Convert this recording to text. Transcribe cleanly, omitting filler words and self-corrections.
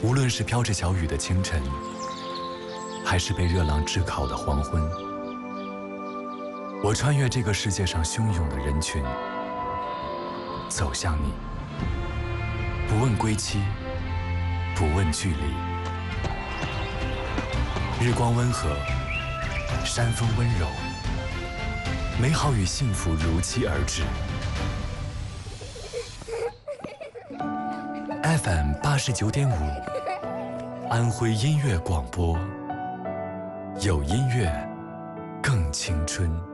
无论是飘着小雨的清晨，还是被热浪炙烤的黄昏，我穿越这个世界上汹涌的人群，走向你，不问归期，不问距离。日光温和，山风温柔，美好与幸福如期而至。FM 89.5，安徽音乐广播，有音乐更青春。